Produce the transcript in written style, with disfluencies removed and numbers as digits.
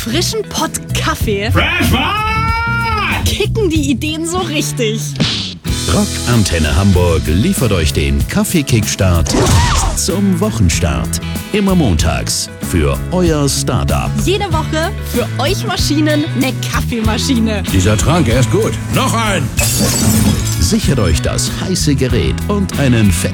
frischen Pott Kaffee Fresh Water! kicken die Ideen so richtig. Rockantenne Hamburg liefert euch den Kaffee-Kickstart zum Wochenstart. Immer montags für euer Startup. Jede Woche für euch Maschinen eine Kaffeemaschine. Dieser Trank, er ist gut. Noch ein! Sichert euch das heiße Gerät und einen